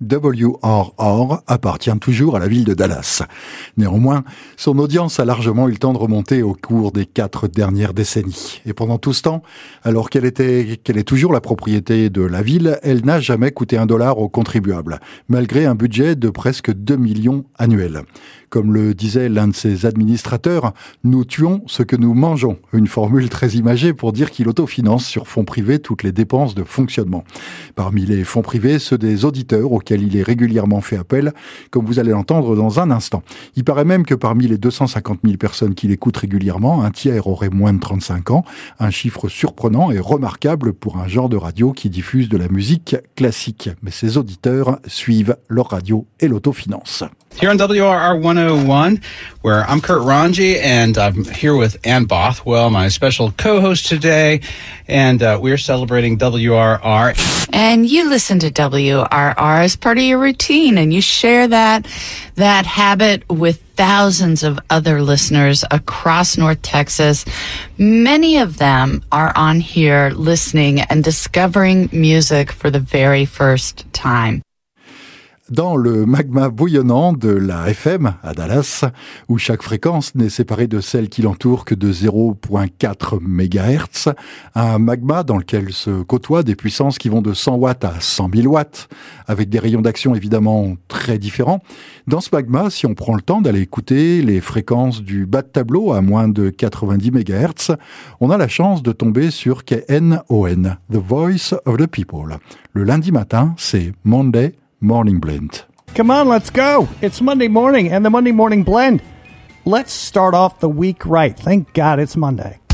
WRR appartient toujours à la ville de Dallas. Néanmoins, son audience a largement eu le temps de remonter au cours des 4 dernières décennies. Et pendant tout ce temps, alors qu'elle est toujours la propriété de la ville, elle n'a jamais coûté $1 aux contribuables, malgré un budget de presque 2 millions annuels. Comme le disait l'un de ses administrateurs, nous tuons ce que nous mangeons. Une formule très imagée pour dire qu'il autofinance sur fonds privés toutes les dépenses de fonctionnement. Parmi les fonds privés, ceux des auditeurs auxquels il est régulièrement fait appel, comme vous allez l'entendre dans un instant. Il paraît même que parmi les 250 000 personnes qui l'écoutent régulièrement, un tiers aurait moins de 35 ans, un chiffre surprenant et remarquable pour un genre de radio qui diffuse de la musique classique. Mais ses auditeurs suivent leur radio et l'autofinance. Here on WRR 101, where I'm Kurt Ranji, and I'm here with Ann Bothwell, my special co-host today, and we're celebrating WRR. And you listen to WRR as part of your routine, and you share that habit with thousands of other listeners across North Texas. Many of them are on here listening and discovering music for the very first time. Dans le magma bouillonnant de la FM à Dallas, où chaque fréquence n'est séparée de celle qui l'entoure que de 0,4 MHz, un magma dans lequel se côtoient des puissances qui vont de 100 watts à 100 000 watts, avec des rayons d'action évidemment très différents. Dans ce magma, si on prend le temps d'aller écouter les fréquences du bas de tableau à moins de 90 MHz, on a la chance de tomber sur KNON, The Voice of the People. Le lundi matin, c'est Monday Morning Blend. Come on, let's go. It's Monday morning and the Monday Morning Blend. Let's start off the week right. Thank God it's Monday.